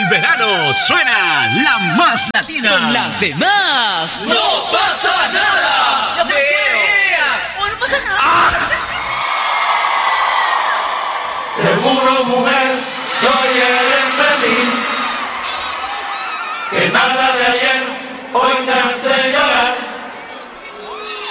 verano suena la más latina. Con las demás. ¡No pasa nada! ¡No pasa nada! ¡Ah! Seguro, mujer, que hoy eres feliz. Que nada de ayer hoy te hace llorar.